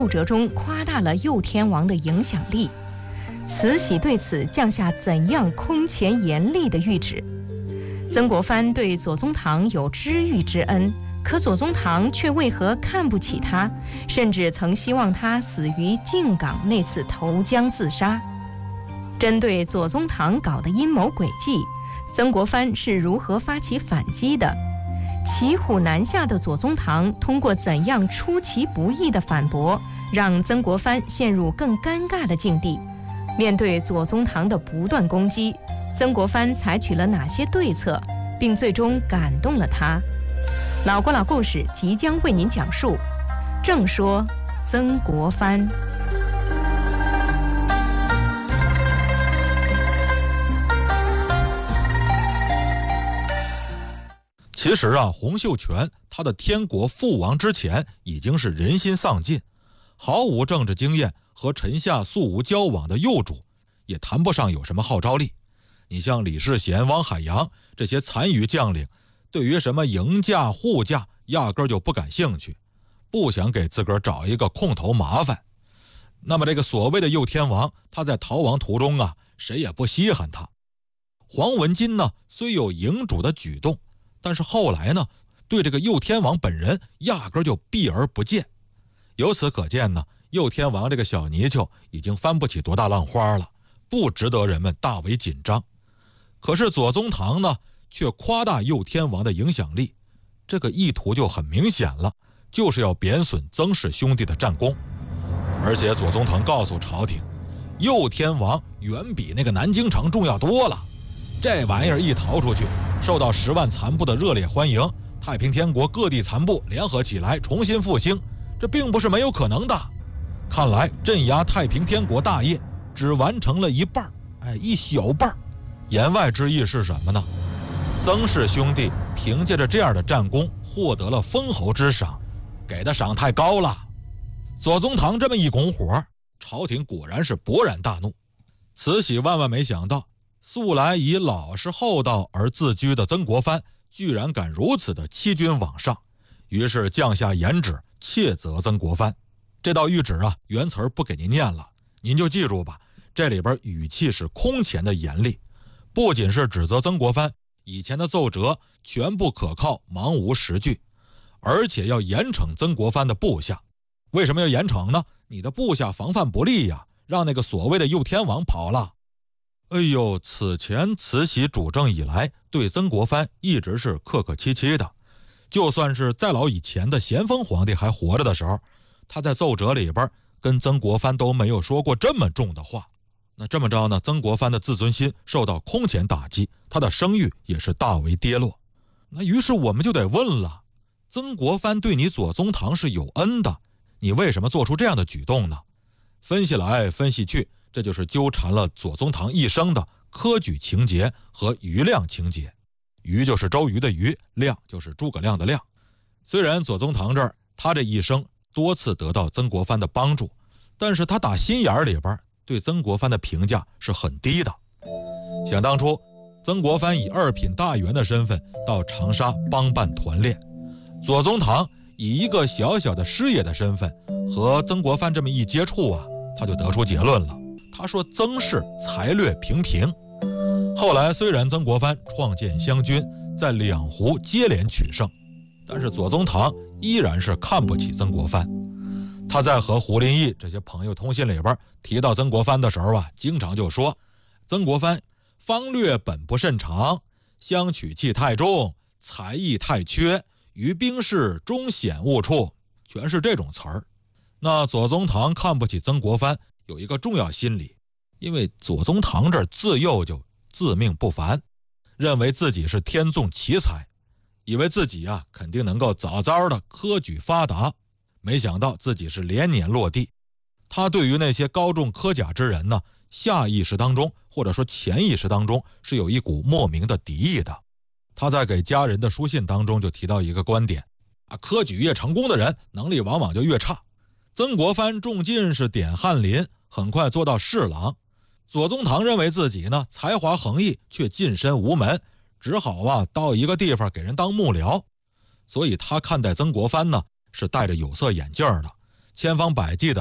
奏折中夸大了右天王的影响力。慈禧对此降下怎样空前严厉的谕旨。曾国藩对左宗棠有知遇之恩，可左宗棠却为何看不起他，甚至曾希望他死于靖港那次投江自杀。针对左宗棠搞的阴谋诡计，曾国藩是如何发起反击的？骑虎难下的左宗棠通过怎样出其不意的反驳，让曾国藩陷入更尴尬的境地？面对左宗棠的不断攻击，曾国藩采取了哪些对策，并最终感动了他？老郭老故事即将为您讲述，正说曾国藩。 其实啊，洪秀全他的天国覆亡之前已经是人心丧尽，毫无政治经验和臣下素无交往的幼主，也谈不上有什么号召力。你像李世贤、汪海洋这些残余将领，对于什么迎驾护驾压根就不感兴趣，不想给自个儿找一个空头麻烦。那么这个所谓的右天王，他在逃亡途中啊，谁也不稀罕他。黄文金呢，虽有迎主的举动，但是后来呢，对这个右天王本人压根就避而不见。由此可见呢，右天王这个小泥鳅已经翻不起多大浪花了，不值得人们大为紧张。可是左宗棠呢，却夸大右天王的影响力，这个意图就很明显了，就是要贬损曾氏兄弟的战功。而且左宗棠告诉朝廷，右天王远比那个南京城重要多了，这玩意儿一逃出去，受到10万残部的热烈欢迎，太平天国各地残部联合起来重新复兴，这并不是没有可能的。看来镇压太平天国大业只完成了一半，一小半。言外之意是什么呢？曾氏兄弟凭借着这样的战功获得了封侯之赏，给的赏太高了。左宗棠这么一拱火，朝廷果然是勃然大怒。慈禧万万没想到，素来以老实厚道而自居的曾国藩居然敢如此的欺君罔上，于是降下严旨，切责曾国藩。这道谕旨啊，原词不给您念了，您就记住吧，这里边语气是空前的严厉，不仅是指责曾国藩以前的奏折全不可靠，茫无实据，而且要严惩曾国藩的部下。为什么要严惩呢？你的部下防范不力呀，让那个所谓的右天王跑了。哎呦，此前慈禧主政以来，对曾国藩一直是客客气气的。就算是再老以前的咸丰皇帝还活着的时候，他在奏折里边跟曾国藩都没有说过这么重的话。那这么着呢，曾国藩的自尊心受到空前打击，他的声誉也是大为跌落。那于是我们就得问了，曾国藩对你左宗棠是有恩的，你为什么做出这样的举动呢？分析来分析去，这就是纠缠了左宗棠一生的科举情节和余亮情节。余就是周瑜的余，亮就是诸葛亮的亮。虽然左宗棠这儿他这一生多次得到曾国藩的帮助，但是他打心眼里边对曾国藩的评价是很低的。想当初曾国藩以2品大员的身份到长沙帮办团练，左宗棠以一个小小的师爷的身份和曾国藩这么一接触啊，他就得出结论了。他说曾氏才略平平。后来虽然曾国藩创建湘军，在两湖接连取胜，但是左宗棠依然是看不起曾国藩。他在和胡林翼这些朋友通信里边提到曾国藩的时候啊，经常就说曾国藩方略本不甚长，相取气太重，才艺太缺，于兵事终显误处，全是这种词儿。那左宗棠看不起曾国藩有一个重要心理，因为左宗棠这自幼就自命不凡，认为自己是天纵奇才，以为自己啊肯定能够早早的科举发达，没想到自己是连年落地。他对于那些高中科甲之人呢，下意识当中或者说潜意识当中是有一股莫名的敌意的。他在给家人的书信当中就提到一个观点啊，科举越成功的人能力往往就越差。曾国藩中进士点翰林，很快做到侍郎。左宗棠认为自己呢才华横溢，却近身无门，只好啊到一个地方给人当幕僚。所以他看待曾国藩呢是戴着有色眼镜的， 千方百计的